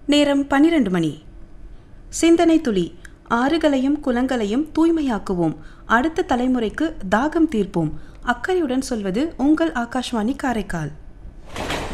நேரம் 12 மணி. சிந்தனை துளி. ஆறுகளையும் குளங்களையும் தூய்மையாக்குவோம், அடுத்த தலைமுறைக்கு தாகம் தீர்ப்போம். அக்கறையுடன் சொல்வது உங்கள் ஆகாஷ்வாணி காரைக்கால்.